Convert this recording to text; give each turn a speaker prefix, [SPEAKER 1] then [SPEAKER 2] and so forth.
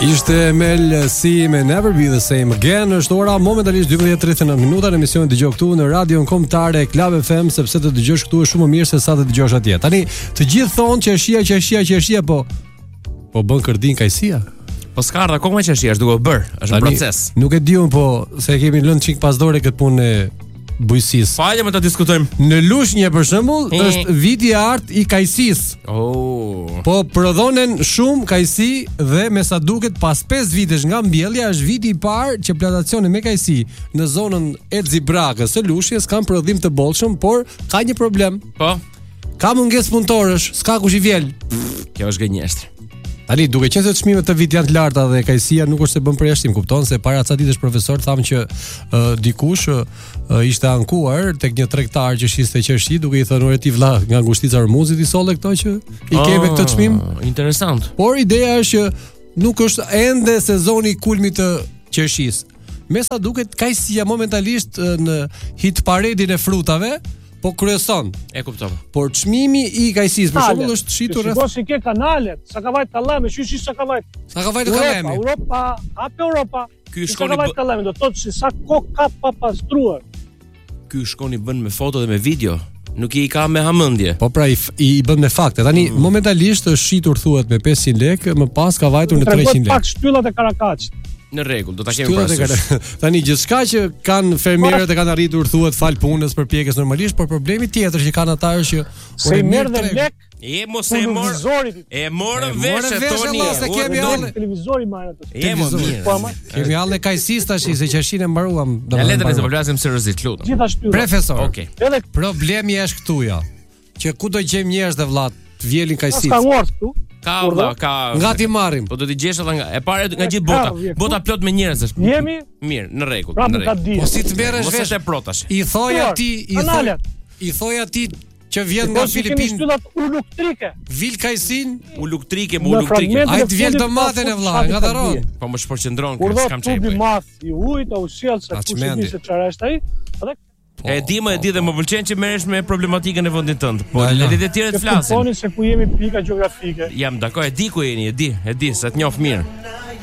[SPEAKER 1] Ishte Mel C me Never Be The Same Again. Është ora momentalisht 12:39 minuta në emisionin dëgjoj këtu në radion kombëtare Club FM, sepse të dëgjosh këtu është shumë më mirë se sa të dëgjosh atje. Tani të gjithë thonë qershia, po bën kërdin kajsia.
[SPEAKER 2] Po s'ka ardha akoma qershia, është duke u bër, është në proces.
[SPEAKER 1] Nuk e diun, po se kemi lënë çik pas dore këtë punë e bujësisë.
[SPEAKER 2] Falem ta diskutojmë.
[SPEAKER 1] Në Lushnjë për shembull është viti i artë i kajsisë.
[SPEAKER 2] Oh.
[SPEAKER 1] Po prodhonen shumë kajsi dhe me sa duket pas 5 vitesh nga mbjellja është viti i parë që plantacione me kajsi në zonën e Zibrakës së Lushnjës kanë prodhim të bollshëm, por ka një problem.
[SPEAKER 2] Po.
[SPEAKER 1] Ka mungesë punëtorësh, s'ka kush i vjel.
[SPEAKER 2] Kjo është gënjeshtër.
[SPEAKER 1] Tani duke qenë se çmimet të vitit janë të larta dhe kajsia nuk është se bën përjashtim, kupton se para ca ditësh profesor thamë që dikush ishte ankuar tek një tregtar që shiste qershi duke i thënë ti vlla nga ngushtica e Ormuzit i solle këto që i kemi këtë çmim.
[SPEAKER 2] Interesant.
[SPEAKER 1] Por ideja është që nuk është ende sezoni i kulmit të qershisë. Me sa duket kajsia momentalisht në hit paredin e frutave po kryeson.
[SPEAKER 2] E kuptova.
[SPEAKER 1] Por çmimi i kajsisë për shembull është shitur
[SPEAKER 3] rreth. Shikoj ke kanalet, sa ka vajt kallame, çish sa ka vajt.
[SPEAKER 1] Sa ka vajt kallame.
[SPEAKER 3] Europa.
[SPEAKER 2] Ky shkoni
[SPEAKER 3] vajt kallame, do të thotë se sa kokë ka pa pastruar.
[SPEAKER 2] Ky shkoni bën me foto dhe me video. Nuk i ka me hamendje.
[SPEAKER 1] Po pra i bën me fakte. Tani momentalisht është shitur thuhet me 500 lekë, më pas ka vajtur në 300 lekë.
[SPEAKER 3] Pak shtyllat e Karakaçit.
[SPEAKER 2] Në rregull, do ta kemi parasysh.
[SPEAKER 1] Tani gjithçka që kanë fermierët e kanë arritur thuhet fal punës, përpjekjes normalisht, por problemi tjetër që kanë ata është që
[SPEAKER 3] se i merr dhe lek.
[SPEAKER 2] E mos e mor. E morën vesh Toni.
[SPEAKER 1] Se kemi hallë
[SPEAKER 3] televizori marrë atë.
[SPEAKER 2] E mo mirë.
[SPEAKER 1] Kemi hallë kajsis tash se qershin e mbaruam.
[SPEAKER 2] Ja le të vëlasim seriozisht, lutem.
[SPEAKER 3] Gjithashtu.
[SPEAKER 1] Profesor.
[SPEAKER 2] Okej.
[SPEAKER 3] Edhe
[SPEAKER 1] problemi është këtu ja. Që ku do gjejmë njerëz të vllat, të vjelin kajsis.
[SPEAKER 3] Ka ngort këtu.
[SPEAKER 2] Ka
[SPEAKER 1] nga ti marrim.
[SPEAKER 2] Po do t'i gjesh edhe nga e para nga gjithë bota. Bota plot me njerëz është.
[SPEAKER 3] Jemi
[SPEAKER 2] mirë, në rregull,
[SPEAKER 3] në rregull.
[SPEAKER 1] Po si të merresh vesh
[SPEAKER 2] e protash.
[SPEAKER 1] I thoj atij që vjen nga Filipinë.
[SPEAKER 3] Shtyllat uluktrike.
[SPEAKER 1] Vil kajsin,
[SPEAKER 2] uluktrike.
[SPEAKER 1] Ai të vjen tomaten e vlla, nga daron.
[SPEAKER 2] Po më shpërqendron
[SPEAKER 3] kë s'kam çaj. Kur do math i ujit au sjell se kush e di se çfarë është ai.
[SPEAKER 2] E di dhe më pëlqen që merresh me problematikën e vendit tënd. Po le të tjerë të flasin.
[SPEAKER 3] Kuptoni se ku jemi pika gjeografike.
[SPEAKER 2] Jam dakord, e di ku jeni, e di, se të njoh mirë.